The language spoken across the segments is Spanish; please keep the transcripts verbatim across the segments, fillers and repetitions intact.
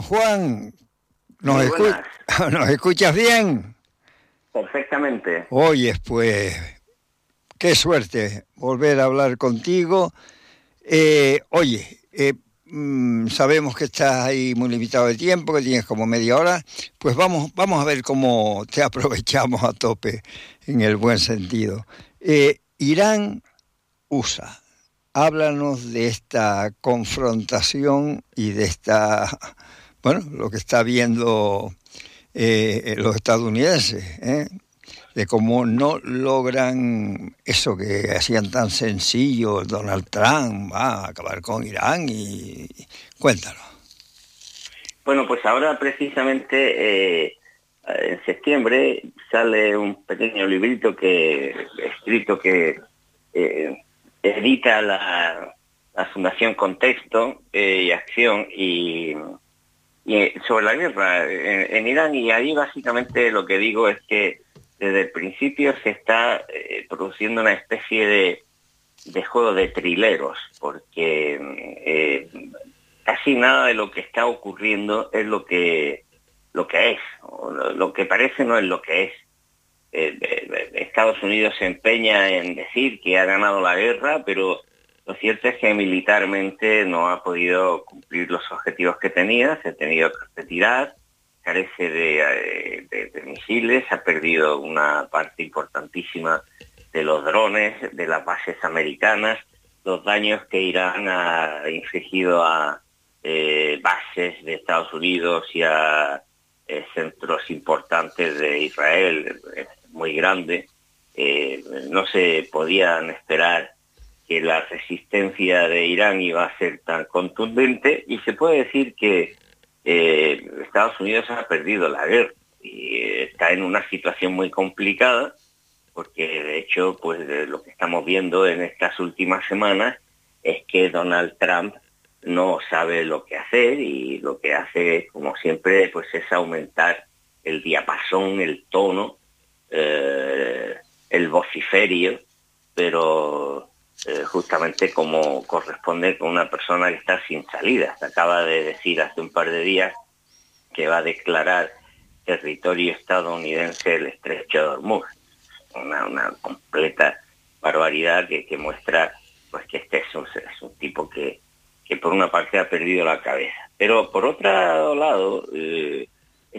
Juan, ¿nos, Muy escu ¿nos escuchas bien? Perfectamente. Oyes, pues, qué suerte volver a hablar contigo. Eh, oye, eh, mmm, sabemos que estás ahí muy limitado de tiempo, que tienes como media hora. Pues vamos, vamos a ver cómo te aprovechamos a tope, en el buen sentido. Eh, Irán-U S A. Háblanos de esta confrontación y de esta, bueno, lo que está viendo eh, los estadounidenses, ¿eh? De cómo no logran eso que hacían tan sencillo Donald Trump, va a acabar con Irán. Y cuéntanos. Bueno, pues ahora precisamente eh, en septiembre sale un pequeño librito que escrito que eh, edita la, la Fundación Contexto eh, y Acción y, y sobre la guerra en, en Irán, y ahí básicamente lo que digo es que desde el principio se está eh, produciendo una especie de, de juego de trileros, porque eh, casi nada de lo que está ocurriendo es lo que lo que es, o lo, lo que parece no es lo que es. Eh, eh, Estados Unidos se empeña en decir que ha ganado la guerra, pero lo cierto es que militarmente no ha podido cumplir los objetivos que tenía, se ha tenido que retirar, carece de, de, de misiles, ha perdido una parte importantísima de los drones, de las bases americanas, los daños que Irán ha infligido a eh, bases de Estados Unidos y a eh, centros importantes de Israel, eh, muy grande. Eh, no se podían esperar que la resistencia de Irán iba a ser tan contundente, y se puede decir que eh, Estados Unidos ha perdido la guerra y está en una situación muy complicada, porque de hecho pues lo que estamos viendo en estas últimas semanas es que Donald Trump no sabe lo que hacer, y lo que hace, como siempre, pues es aumentar el diapasón, el tono, eh, el vociferio, pero eh, justamente como corresponde con una persona que está sin salida. Se acaba de decir hace un par de días que va a declarar territorio estadounidense el estrecho de Hormuz. Una, una completa barbaridad que, que muestra pues que este es un, es un tipo que, que por una parte ha perdido la cabeza. Pero por otro lado, eh,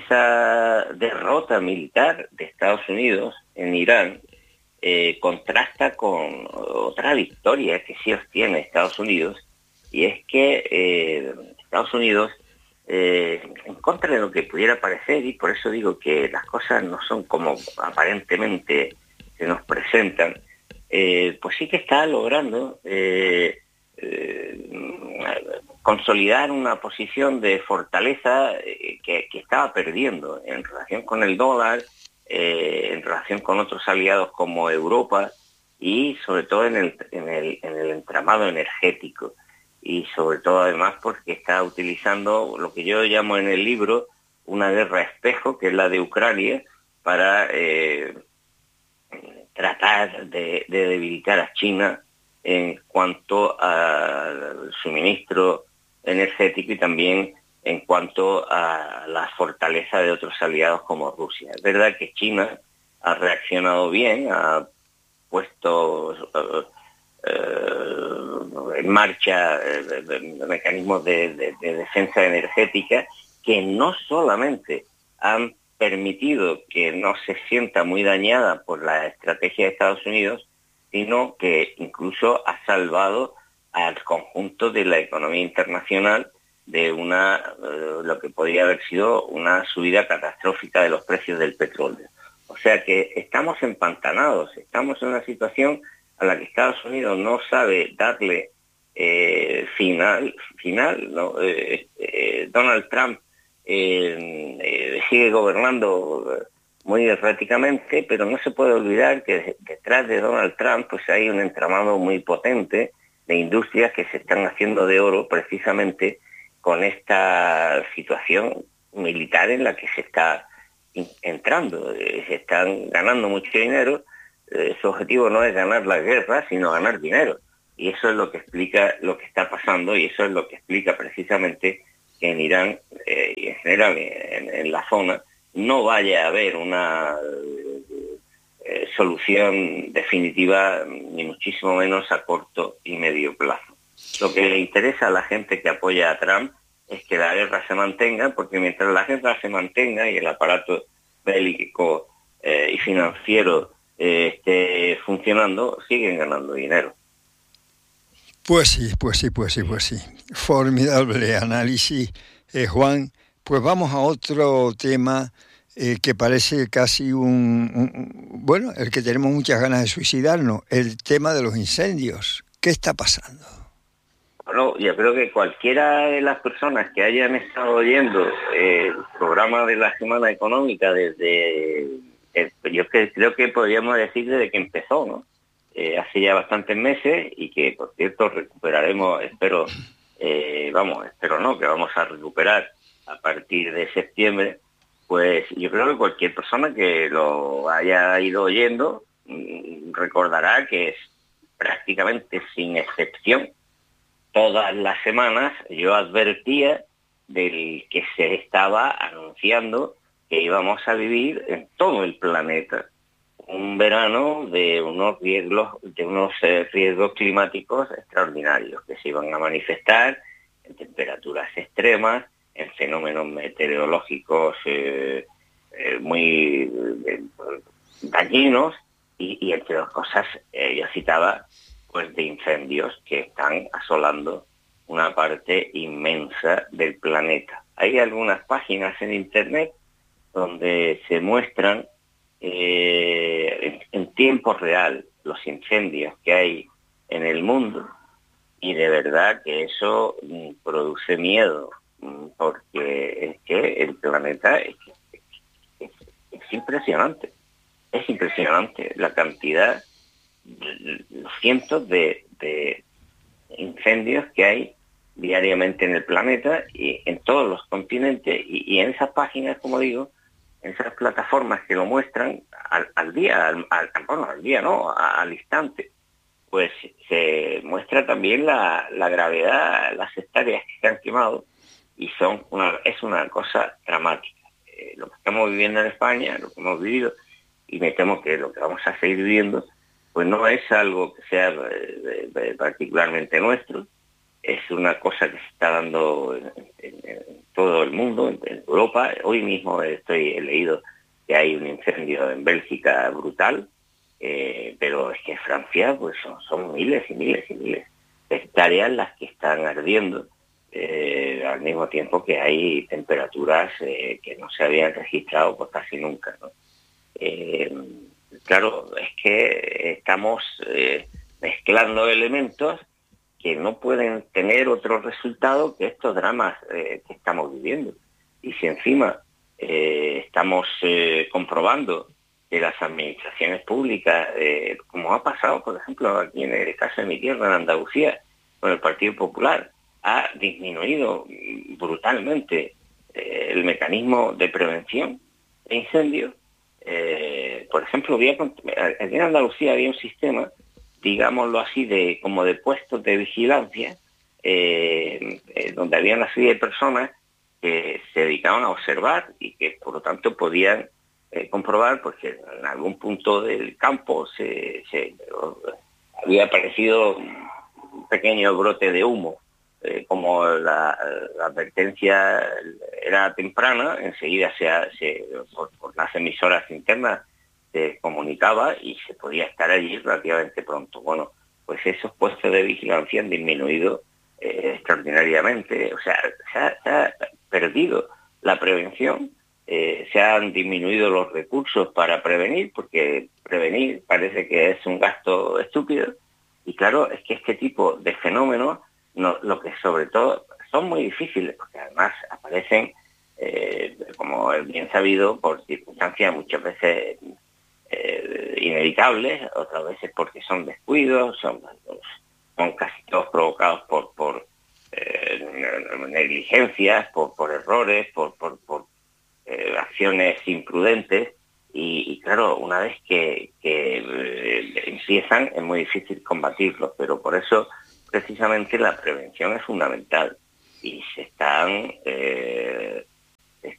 esa derrota militar de Estados Unidos en Irán eh, contrasta con otra victoria que sí obtiene Estados Unidos, y es que eh, Estados Unidos, eh, en contra de lo que pudiera parecer, y por eso digo que las cosas no son como aparentemente se nos presentan, eh, pues sí que está logrando eh, eh, consolidar una posición de fortaleza eh, que, que estaba perdiendo en relación con el dólar, eh, en relación con otros aliados como Europa, y sobre todo en el, en el, en el entramado energético, y sobre todo además porque está utilizando lo que yo llamo en el libro una guerra espejo, que es la de Ucrania, para eh, tratar de, de debilitar a China en cuanto al suministro energético, y también en cuanto a la fortaleza de otros aliados como Rusia. Es verdad que China ha reaccionado bien, ha puesto uh, uh, en marcha uh, mecanismos de, de, de defensa energética que no solamente han permitido que no se sienta muy dañada por la estrategia de Estados Unidos, sino que incluso ha salvado al conjunto de la economía internacional de una uh, lo que podría haber sido una subida catastrófica de los precios del petróleo. O sea que estamos empantanados, estamos en una situación a la que Estados Unidos no sabe darle eh, final, final ¿no? Eh, eh, Donald Trump eh, eh, sigue gobernando muy erráticamente, pero no se puede olvidar que detrás de Donald Trump pues hay un entramado muy potente de industrias que se están haciendo de oro precisamente con esta situación militar en la que se está entrando. Eh, se están ganando mucho dinero. Eh, su objetivo no es ganar la guerra, sino ganar dinero. Y eso es lo que explica lo que está pasando, y eso es lo que explica precisamente que en Irán eh, general en, en la zona, no vaya a haber una eh, solución definitiva, ni muchísimo menos a corto y medio plazo. Lo que le interesa a la gente que apoya a Trump es que la guerra se mantenga, porque mientras la guerra se mantenga y el aparato bélico eh, y financiero eh, esté funcionando, siguen ganando dinero. Pues sí, pues sí, pues sí, pues sí. Formidable análisis, eh, Juan. Pues vamos a otro tema eh, que parece casi un, un... Bueno, el que tenemos muchas ganas de suicidarnos, el tema de los incendios. ¿Qué está pasando? Bueno, yo creo que cualquiera de las personas que hayan estado oyendo eh, el programa de la Semana Económica desde... Eh, yo que, creo que podríamos decir desde que empezó, ¿no? Eh, hace ya bastantes meses y que, por cierto, recuperaremos, espero, eh, vamos, espero no, que vamos a recuperar a partir de septiembre, pues yo creo que cualquier persona que lo haya ido oyendo mmm, recordará que es prácticamente sin excepción, todas las semanas yo advertía del que se estaba anunciando que íbamos a vivir en todo el planeta un verano de unos riesgos, de unos eh, riesgos climáticos extraordinarios que se iban a manifestar en temperaturas extremas, en fenómenos meteorológicos eh, eh, muy eh, dañinos y, y entre otras cosas eh, yo citaba pues de incendios que están asolando una parte inmensa del planeta. Hay algunas páginas en internet donde se muestran Eh, en, en tiempo real los incendios que hay en el mundo y de verdad que eso mm, produce miedo mm, porque es que el planeta es, es, es impresionante, es impresionante la cantidad, los cientos de, de incendios que hay diariamente en el planeta y en todos los continentes y, y en esas páginas, como digo, en esas plataformas que lo muestran al, al día, al, al, bueno, al día no, a, al instante, pues se muestra también la, la gravedad, las hectáreas que se han quemado y son una, es una cosa dramática. Eh, lo que estamos viviendo en España, lo que hemos vivido, y me temo que lo que vamos a seguir viviendo, pues no es algo que sea eh, eh, particularmente nuestro, es una cosa que se está dando en, en, en todo el mundo, en, en Europa. Hoy mismo estoy, he leído que hay un incendio en Bélgica brutal, eh, pero es que en Francia pues son, son miles y miles y miles de hectáreas las que están ardiendo, eh, al mismo tiempo que hay temperaturas eh, que no se habían registrado pues casi nunca, ¿no? Eh, claro, es que estamos eh, mezclando elementos que no pueden tener otro resultado que estos dramas eh, que estamos viviendo. Y si encima eh, estamos eh, comprobando que las administraciones públicas, eh, como ha pasado, por ejemplo, aquí en el caso de mi tierra, en Andalucía, con el Partido Popular, ha disminuido brutalmente eh, el mecanismo de prevención de incendios. Eh, por ejemplo, había, aquí en Andalucía había un sistema, digámoslo así, de como de puestos de vigilancia, eh, eh, donde había una serie de personas que se dedicaban a observar y que por lo tanto podían eh, comprobar porque en algún punto del campo se, se había aparecido un pequeño brote de humo. Eh, como la, la advertencia era temprana, enseguida se, se por, por las emisoras internas se comunicaba y se podía estar allí relativamente pronto. Bueno, pues esos puestos de vigilancia han disminuido eh, extraordinariamente, o sea, se ha, se ha perdido la prevención, eh, se han disminuido los recursos para prevenir, porque prevenir parece que es un gasto estúpido, y claro, es que este tipo de fenómenos, no, lo que sobre todo son muy difíciles, porque además aparecen, eh, como es bien sabido, por circunstancias muchas veces Eh, inevitables, otras veces porque son descuidos, son, son casi todos provocados por, por eh, negligencias, por, por errores, por, por, por eh, acciones imprudentes y, y claro, una vez que, que eh, empiezan es muy difícil combatirlos, pero por eso precisamente la prevención es fundamental y se están eh,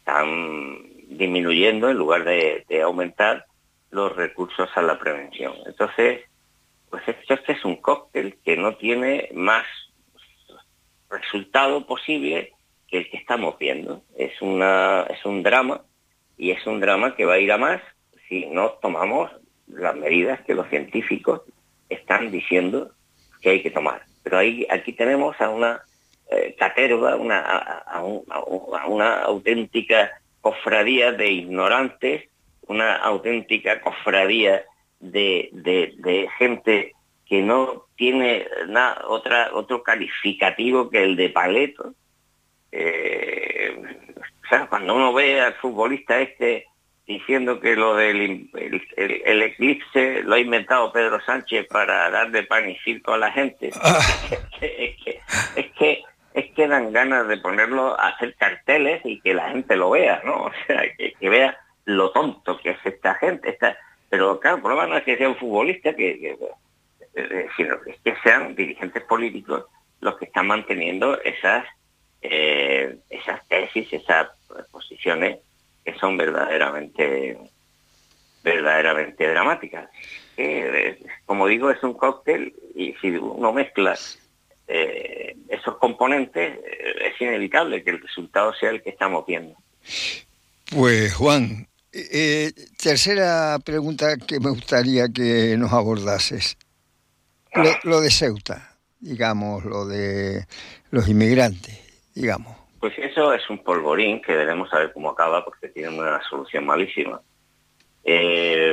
están disminuyendo en lugar de, de aumentar los recursos a la prevención. Entonces, pues esto es que es un cóctel que no tiene más resultado posible que el que estamos viendo. Es una es un drama, y es un drama que va a ir a más si no tomamos las medidas que los científicos están diciendo que hay que tomar. Pero ahí aquí tenemos a una eh, caterva, una, a, a, un, a una auténtica cofradía de ignorantes, una auténtica cofradía de, de, de gente que no tiene nada, otra, otro calificativo que el de paleto. Eh, o sea, cuando uno ve al futbolista este diciendo que lo del el, el, el eclipse lo ha inventado Pedro Sánchez para darle pan y circo a la gente, es, que, es, que, es, que, es que dan ganas de ponerlo a hacer carteles y que la gente lo vea, ¿no? O sea, que, que vea lo tonto que es esta gente. Esta, pero claro, el problema no es que sea un futbolista, que, que, eh, sino que es que sean dirigentes políticos los que están manteniendo esas eh, esas tesis, esas posiciones que son verdaderamente verdaderamente dramáticas. Eh, como digo, es un cóctel, y si uno mezcla eh, esos componentes, eh, es inevitable que el resultado sea el que estamos viendo. Pues Juan, eh, tercera pregunta que me gustaría que nos abordases. Lo, lo de Ceuta, digamos, lo de los inmigrantes, digamos. Pues eso es un polvorín que veremos a ver cómo acaba, porque tiene una solución malísima. Eh,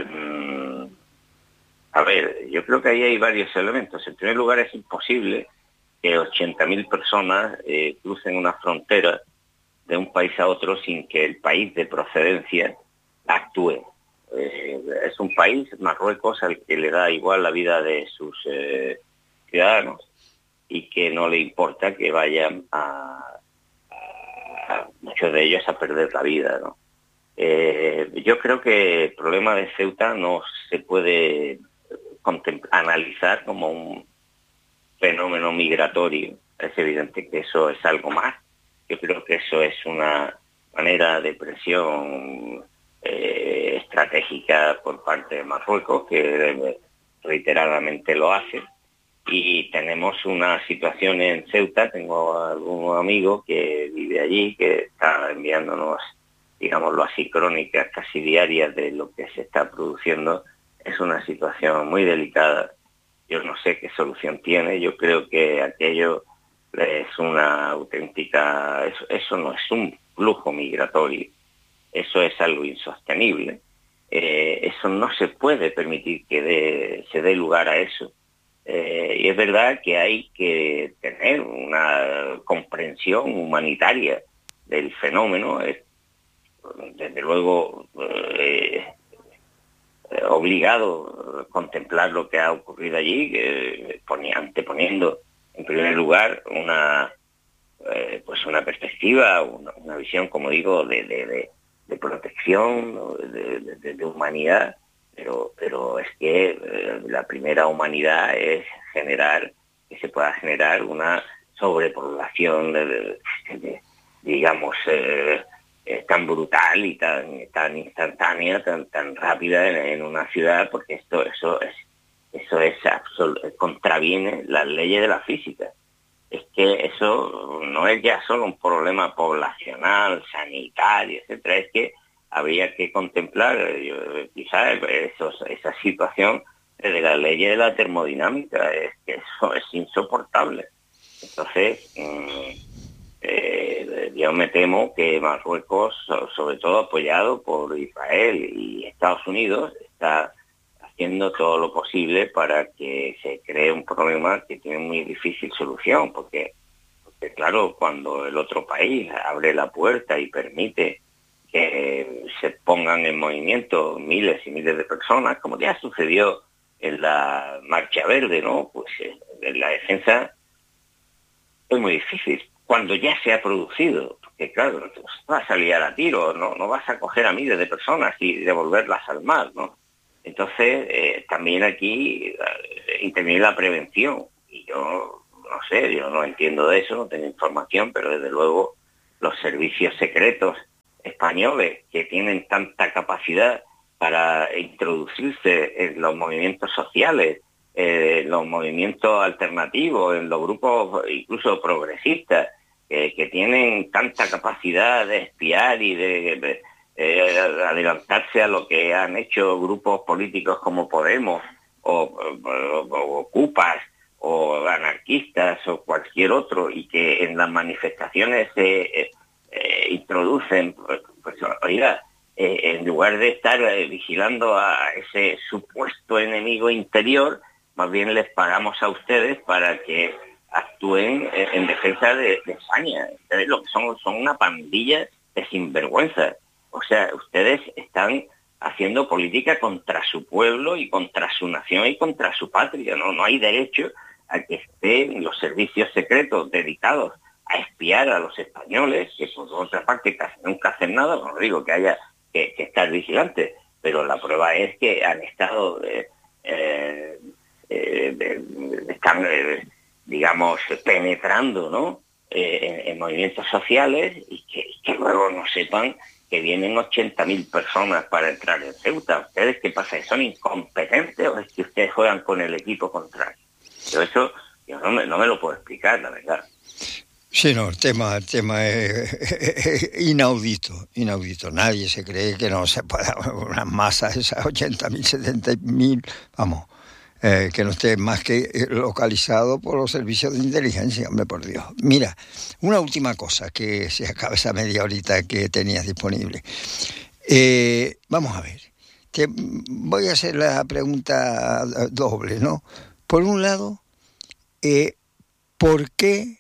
a ver, yo creo que ahí hay varios elementos. En primer lugar, es imposible que ochenta mil personas eh, crucen una frontera de un país a otro sin que el país de procedencia actúe. Eh, es un país, Marruecos, al que le da igual la vida de sus eh, ciudadanos, y que no le importa que vayan a, a muchos de ellos a perder la vida, ¿no? Eh, yo creo que el problema de Ceuta no se puede analizar como un fenómeno migratorio. Es evidente que eso es algo más. Yo creo que eso es una manera de presión eh, estratégica por parte de Marruecos, que reiteradamente lo hace. Y tenemos una situación en Ceuta, tengo algún amigo que vive allí, que está enviándonos, digámoslo así, crónicas casi diarias de lo que se está produciendo. Es una situación muy delicada. Yo no sé qué solución tiene. Yo creo que aquello es una auténtica... Eso, eso no es un flujo migratorio. Eso es algo insostenible. Eh, eso no se puede permitir que de, se dé lugar a eso. Eh, y es verdad que hay que tener una comprensión humanitaria del fenómeno. Es, desde luego, eh, obligado a contemplar lo que ha ocurrido allí, eh, anteponiendo en primer lugar una eh, pues una perspectiva, una, una visión, como digo, de, de, de, de protección, de, de, de humanidad, pero pero es que eh, la primera humanidad es generar, que se pueda generar una sobrepoblación de, de, de, digamos eh, eh, tan brutal y tan tan instantánea, tan tan rápida en, en una ciudad, porque esto eso es eso es absol- contraviene las leyes de la física. Es que eso no es ya solo un problema poblacional, sanitario, etcétera, es que habría que contemplar eh, quizás esa situación de las leyes de la termodinámica. Es que eso es insoportable. Entonces, mmm, eh, yo me temo que Marruecos, sobre todo apoyado por Israel y Estados Unidos, está haciendo todo lo posible para que se cree un problema que tiene muy difícil solución, porque, porque claro, cuando el otro país abre la puerta y permite que se pongan en movimiento miles y miles de personas, como ya sucedió en la Marcha Verde, ¿no? Pues en la defensa es muy difícil. Cuando ya se ha producido, porque claro, no vas a salir a tiro, no, no vas a coger a miles de personas y devolverlas al mar, ¿no? Entonces, eh, también aquí eh, interviene la prevención. Y yo, no sé, yo no entiendo de eso, no tengo información, pero desde luego los servicios secretos españoles que tienen tanta capacidad para introducirse en los movimientos sociales, eh, en los movimientos alternativos, en los grupos incluso progresistas, eh, que tienen tanta capacidad de espiar y de, de eh, adelantarse a lo que han hecho grupos políticos como Podemos o, o, o Ocupas o anarquistas o cualquier otro, y que en las manifestaciones se eh, eh, introducen, pues, pues oiga, eh, en lugar de estar eh, vigilando a ese supuesto enemigo interior, más bien les pagamos a ustedes para que actúen eh, en defensa de, de España. Ustedes lo que son son una pandilla de sinvergüenzas. O sea, ustedes están haciendo política contra su pueblo y contra su nación y contra su patria. No, no hay derecho a que estén los servicios secretos dedicados a espiar a los españoles, que por otra parte casi nunca hacen nada. No digo que haya que, que estar vigilantes, pero la prueba es que han estado, eh, eh, eh, están, eh, digamos, penetrando, ¿no?, eh, en, en movimientos sociales, y que, y que luego no sepan que vienen ochenta mil personas para entrar en Ceuta. ¿Ustedes qué pasa? ¿Son incompetentes o es que ustedes juegan con el equipo contrario? Yo eso yo no, me, no me lo puedo explicar, la verdad. Sí, no, el tema, el tema es, es inaudito, inaudito. Nadie se cree que no se pueda, unas masas, esas ochenta mil, setenta mil, vamos, eh, que no esté más que localizado por los servicios de inteligencia, hombre, por Dios. Mira, una última cosa, que se acaba esa media horita que tenías disponible. Eh, vamos a ver, te voy a hacer la pregunta doble, ¿no? Por un lado, eh, ¿por qué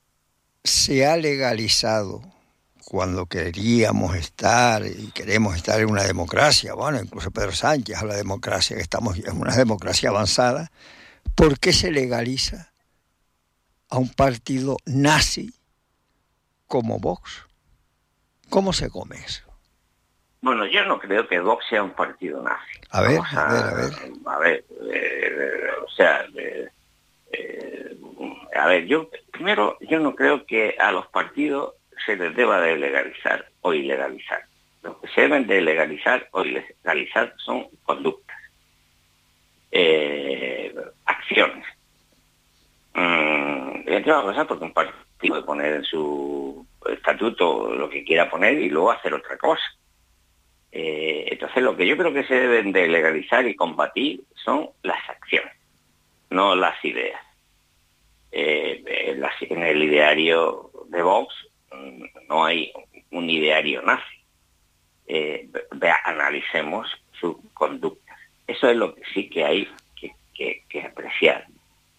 se ha legalizado, cuando queríamos estar y queremos estar en una democracia? Bueno, incluso Pedro Sánchez habla de democracia, que estamos en una democracia avanzada. ¿Por qué se legaliza a un partido nazi como Vox? ¿Cómo se come eso? Bueno, yo no creo que Vox sea un partido nazi. A ver, a, a ver, a ver. A ver, eh, o sea, eh, eh, a ver, yo primero, yo no creo que a los partidos se les deba de legalizar o ilegalizar. Lo que se deben de legalizar o ilegalizar son conductas, eh, acciones. Mm, entre otras cosas, porque un partido puede poner en su estatuto lo que quiera poner y luego hacer otra cosa. Eh, entonces, lo que yo creo que se deben de legalizar y combatir son las acciones, no las ideas. Eh, en, la, en el ideario de Vox no hay un ideario nazi. Eh, vea, analicemos sus conductas. Eso es lo que sí que hay que, que, que apreciar.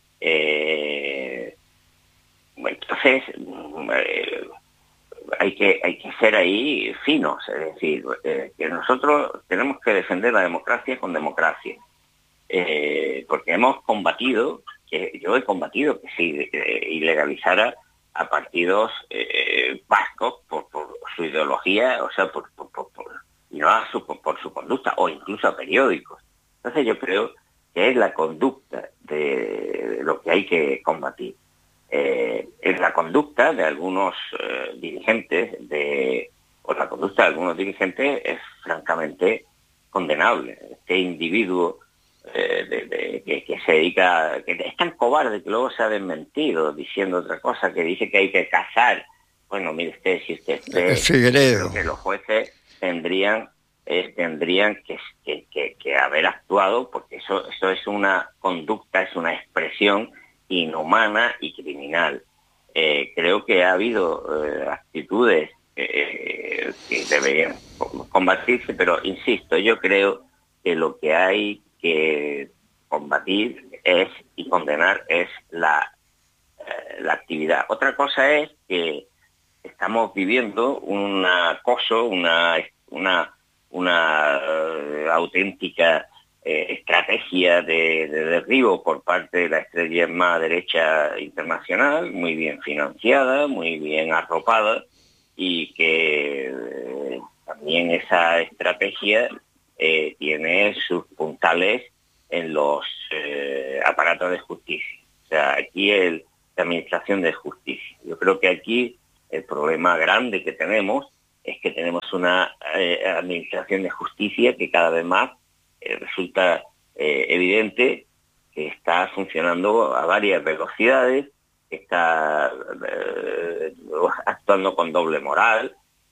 Eh, bueno, entonces, eh, hay que hay que ser ahí finos, es decir, eh, que nosotros tenemos que defender la democracia con democracia, eh, porque hemos combatido, que yo he combatido que se eh, ilegalizara a partidos eh, vascos por, por su ideología, o sea, por, por, por, por y no a su, por, por su conducta, o incluso a periódicos. Entonces yo creo que es la conducta de, de lo que hay que combatir. Eh, es la conducta de algunos eh, dirigentes de o la conducta de algunos dirigentes es francamente condenable. Este individuo eh, de, de, que, que se dedica, que es tan cobarde que luego se ha desmentido diciendo otra cosa, que dice que hay que cazar. Bueno, mire usted, si usted cree que los jueces tendrían eh, tendrían que, que, que, que haber actuado, porque eso eso es una conducta, es una expresión inhumana y criminal. Eh, creo que ha habido eh, actitudes eh, que deberían combatirse, pero insisto, yo creo que lo que hay que combatir es y condenar es la, eh, la actividad. Otra cosa es que estamos viviendo un acoso, una, una, una uh, auténtica Eh, estrategia de, de derribo por parte de la extrema derecha internacional, muy bien financiada, muy bien arropada, y que eh, también esa estrategia eh, tiene sus puntales en los eh, aparatos de justicia. O sea, aquí el, la administración de justicia. Yo creo que aquí el problema grande que tenemos es que tenemos una eh, administración de justicia que cada vez más eh, resulta eh, evidente que está funcionando a varias velocidades, está eh, actuando con doble moral,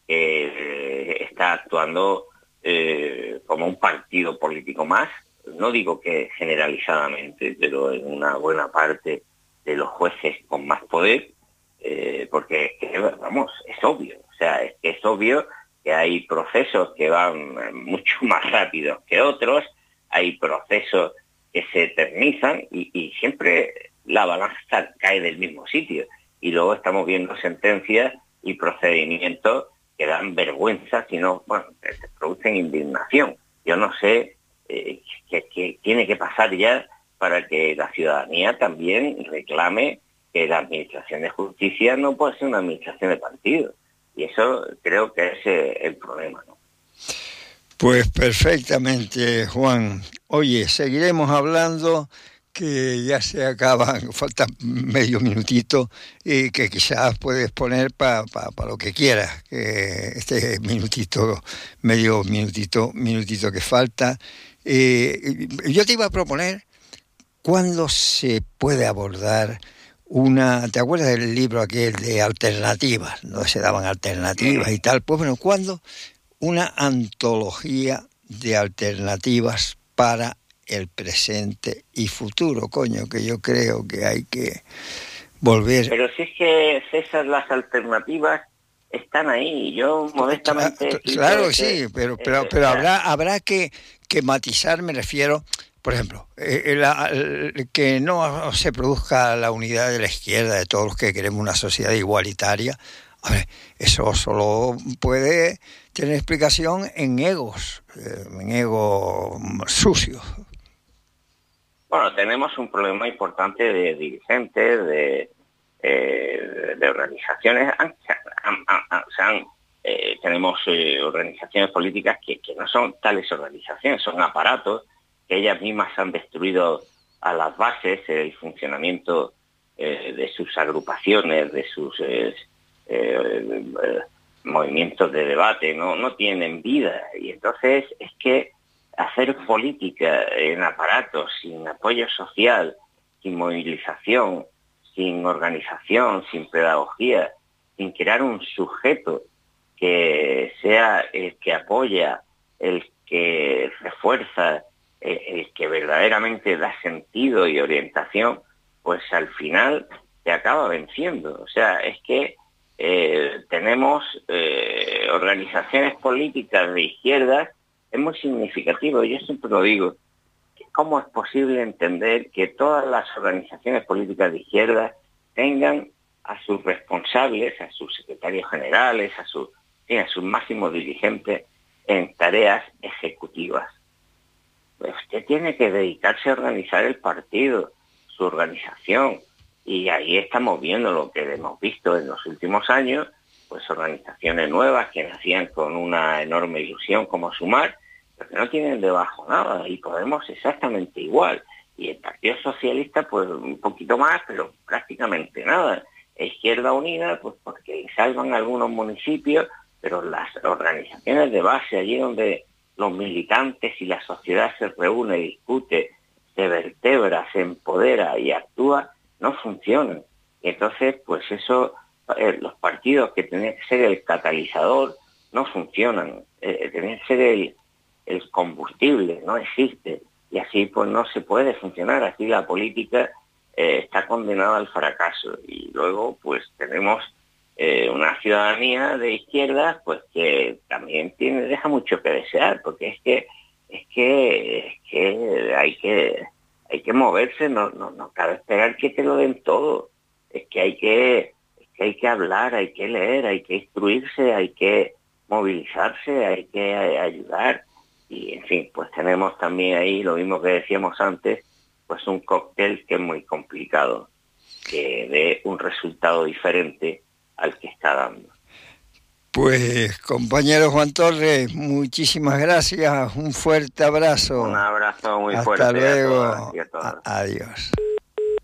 eh, está actuando eh, como un partido político más. No digo que generalizadamente, pero en una buena parte de los jueces con más poder, eh, porque vamos, es obvio, o sea, es que es obvio que hay procesos que van mucho más rápidos que otros, hay procesos que se eternizan y, y siempre la balanza cae del mismo sitio. Y luego estamos viendo sentencias y procedimientos que dan vergüenza, sino, bueno, que se producen indignación. Yo no sé eh, qué, qué tiene que pasar ya para que la ciudadanía también reclame que la administración de justicia no puede ser una administración de partido. Y eso creo que es eh, el problema, ¿no? Pues perfectamente, Juan. Oye, seguiremos hablando, que ya se acaban, falta medio minutito, y que quizás puedes poner para pa, pa lo que quieras, que este minutito, medio minutito, minutito que falta. Eh, yo te iba a proponer cuándo se puede abordar una, ¿te acuerdas del libro aquel de alternativas? ¿No? Se daban alternativas y tal. Pues bueno, ¿cuándo una antología de alternativas para el presente y futuro, coño, que yo creo que hay que volver? Pero si es que, César, las alternativas están ahí. Yo modestamente... Claro, sí, pero pero pero habrá habrá que, que matizar, me refiero, por ejemplo, eh, la, el, que no se produzca la unidad de la izquierda, de todos los que queremos una sociedad igualitaria. A ver, eso solo puede tener explicación en egos, en egos sucios. Bueno, tenemos un problema importante de dirigentes, de, eh, de organizaciones. Han, han, han, han, eh, tenemos eh, organizaciones políticas que, que no son tales organizaciones, son aparatos que ellas mismas han destruido a las bases, el funcionamiento eh, de sus agrupaciones, de sus eh, eh, eh, movimientos de debate, no, no tienen vida. Y entonces es que hacer política en aparatos sin apoyo social, sin movilización, sin organización, sin pedagogía, sin crear un sujeto que sea el que apoya, el que refuerza, el, el que verdaderamente da sentido y orientación, pues al final se acaba venciendo. O sea, es que eh, tenemos eh, organizaciones políticas de izquierdas. Es muy significativo, yo siempre lo digo, ¿cómo es posible entender que todas las organizaciones políticas de izquierda tengan a sus responsables, a sus secretarios generales, a, su, sí, a sus máximos dirigentes en tareas ejecutivas? Pues usted tiene que dedicarse a organizar el partido, su organización, y ahí estamos viendo lo que hemos visto en los últimos años, pues organizaciones nuevas que nacían con una enorme ilusión como Sumar, pero que no tienen debajo nada, y Podemos exactamente igual, y el Partido Socialista pues un poquito más, pero prácticamente nada. Izquierda Unida pues porque salvan algunos municipios, pero las organizaciones de base, allí donde los militantes y la sociedad se reúne, discute, se vertebra, se empodera y actúa, no funcionan. Y entonces pues eso, eh, los partidos que tenían que ser el catalizador no funcionan, eh, tenían que ser el el combustible, no existe, y así pues no se puede funcionar, así la política eh, está condenada al fracaso. Y luego pues tenemos eh, una ciudadanía de izquierdas pues que también tiene deja mucho que desear, porque es que es que es que hay que hay que moverse, no no no cabe esperar que te lo den todo, es que hay que es que hay que hablar, hay que leer, hay que instruirse, hay que movilizarse, hay que ayudar. Y, en fin, pues tenemos también ahí, lo mismo que decíamos antes, pues un cóctel que es muy complicado, que dé un resultado diferente al que está dando. Pues, compañero Juan Torres, muchísimas gracias, un fuerte abrazo. Un abrazo muy Hasta fuerte. luego. A todas y a todos. Adiós.